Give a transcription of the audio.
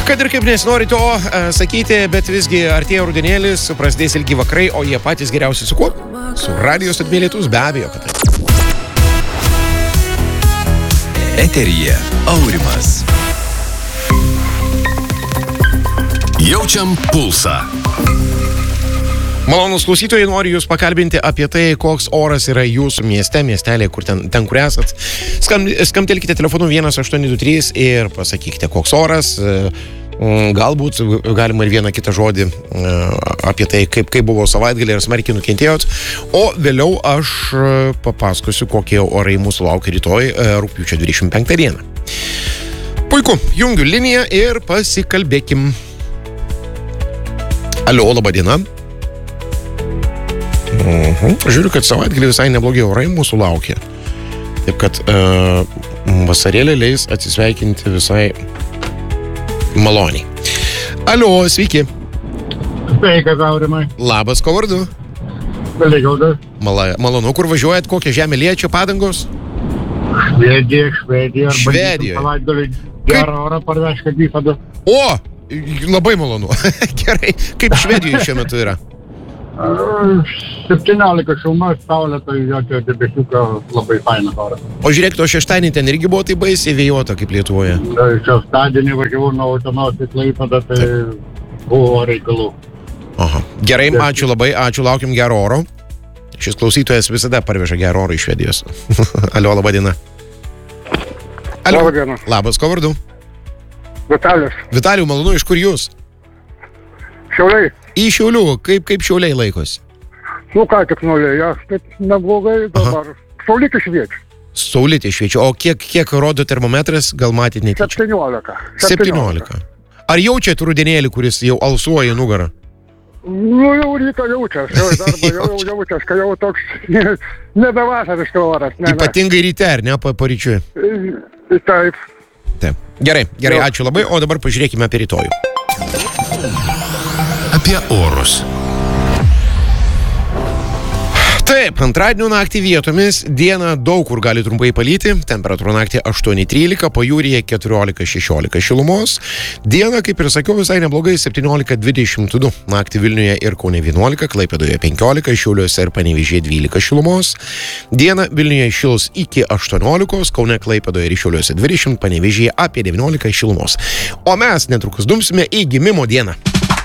Kad ir kaip nesinori to sakyti, bet visgi artėja rudenėlis, prasidės ilgi vakarai, o jie patys geriausi su kuo? Su radijos atmėlėtus, be abejo, kad tai. Eteryje Aurimas. Jaučiam pulsą. Malonus klausytojai, noriu jūs pakalbinti apie tai, koks oras yra jūsų mieste, miestelėje, kur ten kur esat. Skambtelkite telefonu 1823 ir pasakykite, koks oras. Galbūt galima ir vieną kitą žodį apie tai, kaip buvo savaitgalį ir smarkiai nukentėjot. O vėliau aš papasakosiu, kokie orai mūsų laukia rytoj, rugpjūčio 25 dieną. Puiku, jungiu liniją ir pasikalbėkim. Alio, laba diena. Žiūriu, kad savaitgalį visai neblogi orai mūsų laukia. Taip kad vasarėlė leis atsisveikinti visai maloniai. Alio, sveiki. Sveikas, Aurimai. Labas, ko vardu? Valigaudas. Malonu, kur važiuojat, kokią žemę liečia padangos? Švedija. Švedijoje. Savaitgalį gerą orą parveš, kad visada. O, labai malonu. Gerai, kaip Švedijoje šiuo metu yra? 17 šilumos, saulė, tai jokio debesiuko, labai fainas oras. O žiūrėk, to šeštadienį ten irgi buvo tai baisiai vėjuota, kaip Lietuvoje. Šeštadienį važiavau nuo Utenos į Klaipėdą, tai buvo reikalų. Aha. Gerai, ačiū labai, ačiū, laukiam gero oro. Šis klausytojas visada parveža gero oro iš Švedijos. Alio, laba diena. Alio. Laba diena. Labas, ko vardu? Vitalijus. Vitalijų, malonu, iš kur jūs? Šiauliai. Į Šiaulių, kaip Šiauliai laikosi? Nu ką tik nulėjo, taip neblogai dabar. Saulitė šviečia. Saulitė šviečia, o kiek rodo termometras, gal matėt netyčia? 17. Ar jaučiat rudenėlį, kuris jau alsuoja į nugarą? Nu jau ryto jaučias, jau darbą jau jaučias, kai jau toks nebevasariškas oras. Ypatingai ryte, ar ne, paryčiui? Taip. Taip. Gerai, ačiū labai, o dabar pažiūrėkime apie rytojų. Apie orus. Taip, antradienio naktį vietomis, dieną daug kur gali trumpai palyti, temperatūra naktį 8-13, pajūryje 14-16 šilumos, dieną, kaip ir sakiau, visai neblogai 17-22, naktį Vilniuje ir Kaune 11, Klaipėdoje 15, Šiauliuose ir Panevėžyje 12 šilumos, dieną Vilniuje šils iki 18, Kaune, Klaipėdoje ir Šiauliuose 20, Panevėžyje apie 19 šilumos. O mes netrukus dumsime į gimimo dieną.